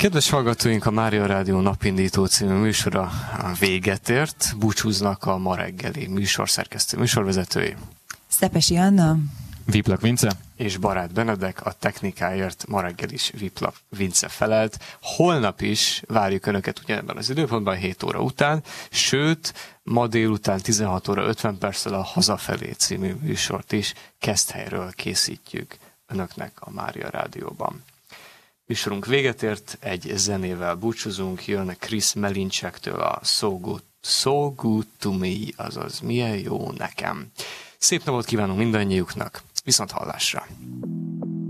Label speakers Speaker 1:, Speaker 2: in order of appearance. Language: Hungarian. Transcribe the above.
Speaker 1: Kedves hallgatóink, a Mária Rádió Napindító című műsora véget ért. Búcsúznak a ma reggeli műsorszerkesztő, műsorvezetői.
Speaker 2: Szepesi Anna.
Speaker 3: Viplak Vince.
Speaker 1: És Barát Benedek, a technikáért ma reggel is Viplak Vince felelt. Holnap is várjuk Önöket ugyanebben az időpontban, 7 óra után, sőt, ma délután 16 óra 50 perccel a Hazafelé című műsort is Keszthelyről készítjük Önöknek a Mária Rádióban. Műsorunk véget ért, egy zenével búcsúzunk, jön Chris Melincsektől a So Good To Me, azaz milyen jó nekem. Szép napot kívánunk mindannyiuknak, viszont hallásra!